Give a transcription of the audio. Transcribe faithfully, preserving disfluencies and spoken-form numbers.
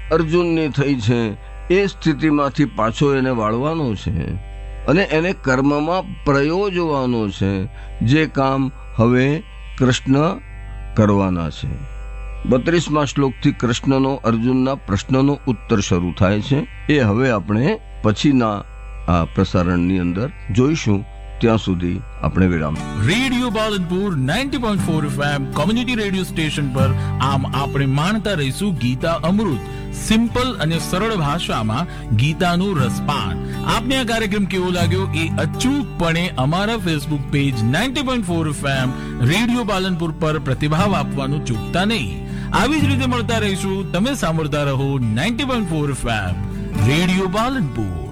અર્જુનની થઈ છે એ સ્થિતિમાંથી પાછો એને વાળવાનો છે અને એને કર્મમાં પ્રયોજવાનો છે, જે કામ હવે કૃષ્ણ કરવાના છે. બત્રીસમા શ્લોકથી કૃષ્ણનો અર્જુનના પ્રશ્નનો ઉત્તર શરૂ થાય છે. એ હવે આપણે પછીના આ પ્રસારણની અંદર જોઈશું. ત્યાં સુધી આપણે વિરામ. Radio Palanpur ninety point four FM community radio station પર આમ આપણે માણતા રહીશું ગીતા અમૃત, સિમ્પલ અને સરળ ભાષામાં ગીતાનું રસપાન. આપને આ કાર્યક્રમ કેવો લાગ્યો એ અચૂકપણે અમારા Facebook page ninety point four FM radio Palanpur પર પ્રતિભાવ આપવાનું ચૂકતા નહીં. આવી જ રીતે મળતા રહીશું. તમે સાંભળતા રહો ninety point four FM radio Palanpur.